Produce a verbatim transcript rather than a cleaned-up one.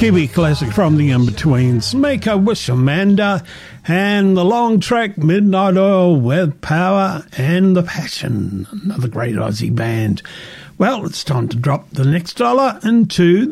Kiwi classic from the In-Betweens. Make a Wish, Amanda, and the long track Midnight Oil with Power and the Passion. Another great Aussie band. Well, it's time to drop the next dollar into